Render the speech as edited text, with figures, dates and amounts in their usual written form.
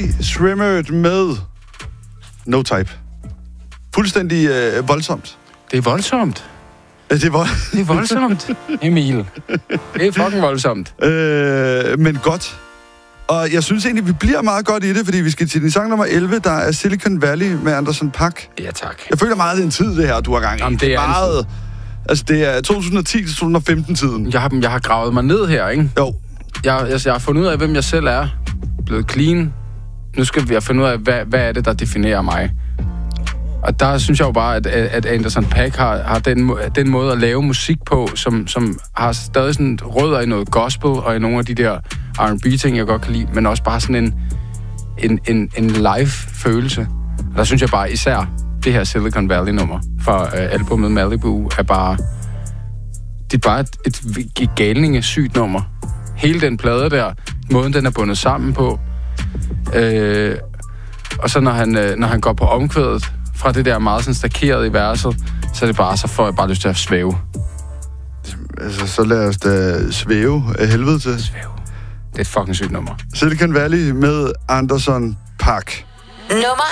Shrimmered med No Type. Fuldstændig voldsomt. Det er voldsomt. Det er voldsomt, Emil. Det er fucking voldsomt. Men godt. Og jeg synes egentlig, vi bliver meget godt i det, fordi vi skal til den sang nummer 11, der er Silicon Valley med Anderson .Paak. Ja, tak. Jeg føler meget, det er en tid, det her, du har gang i. Jamen, det er meget... Altså, det er 2010-2015-tiden. Jeg har gravet mig ned her, ikke? Jo. Jeg har fundet ud af, hvem jeg selv er. Blevet clean. Nu skal jeg finde ud af, hvad er det, der definerer mig. Og der synes jeg jo bare, at Anderson .Paak har den måde at lave musik på, som har stadig sådan rødder i noget gospel, og i nogle af de der R&B-ting, jeg godt kan lide, men også bare sådan en live-følelse. Og der synes jeg bare, især det her Silicon Valley-nummer fra albumet Malibu, er bare... Det er bare et galningesygt nummer. Hele den plade der, måden den er bundet sammen på. Og så når han går på omkvædet fra det der meget sådan stakeret i verset, så er det bare, så får jeg bare lyst til at svæve. Altså, så lad os da svæve af helvede til. Svæve. Det er et fucking sygt nummer. Silicon Valley med Anderson .Paak. Nummer